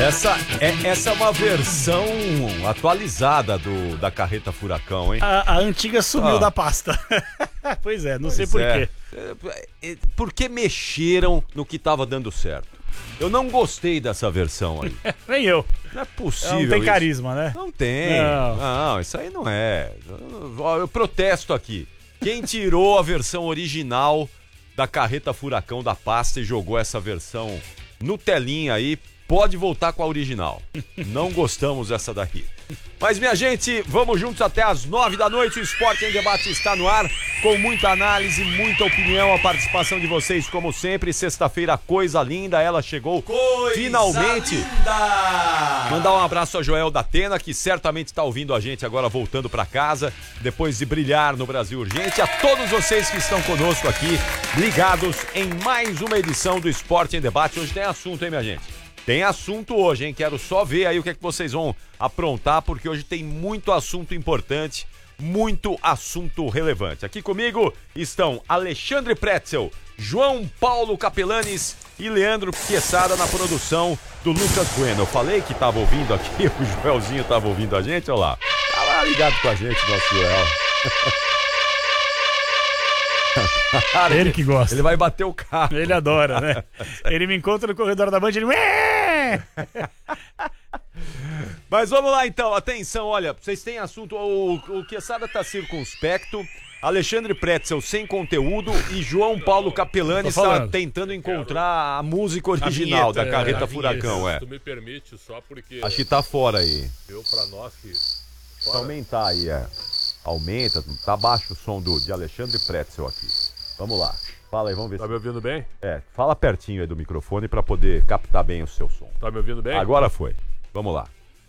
Essa é uma versão atualizada da Carreta Furacão, hein? A antiga sumiu da pasta. Pois é, não sei por quê. Por que mexeram no que estava dando certo? Eu não gostei dessa versão aí. Nem eu. Não é possível. Não tem isso. carisma, né? Não tem. Não, isso aí não é. Eu protesto aqui. Quem tirou a versão original da Carreta Furacão da pasta e jogou essa versão no telinha aí, pode voltar com a original. Não gostamos dessa daí. Mas, minha gente, vamos juntos até as 9 da noite. O Esporte em Debate está no ar, com muita análise, muita opinião, a participação de vocês, como sempre. Sexta-feira, coisa linda, ela chegou finalmente. Linda! Mandar um abraço a Joel da Atena, que certamente está ouvindo a gente agora voltando para casa, depois de brilhar no Brasil Urgente. A todos vocês que estão conosco aqui, ligados em mais uma edição do Esporte em Debate. Hoje tem assunto, hein, minha gente? Tem assunto hoje, hein? Quero só ver aí o que é que vocês vão aprontar, porque hoje tem muito assunto importante, muito assunto relevante. Aqui comigo estão Alexandre Pretzel, João Paulo Capelanes e Leandro Quesada na produção do Lucas Bueno. Eu falei que tava ouvindo aqui, o Joelzinho tava ouvindo a gente, olha lá. Tá lá ligado com a gente, nosso Joel. Ele que gosta. Ele vai bater o carro. Ele adora, né? Ele me encontra no corredor da Band e ele... Mas vamos lá então, atenção, olha, vocês têm assunto, o Quesada tá circunspecto, Alexandre Pretzel sem conteúdo e João Paulo Capelani está tentando encontrar a música original da Carreta Furacão, Tu me permite só porque... Acho que tá fora aí. Eu, pra nós que... Fora. Aumentar aí, Aumenta, tá baixo o som de Alexandre Pretzel aqui. Vamos lá, fala aí, vamos ver. Tá me ouvindo bem? Fala pertinho aí do microfone pra poder captar bem o seu som. Tá me ouvindo bem? Agora foi, vamos lá.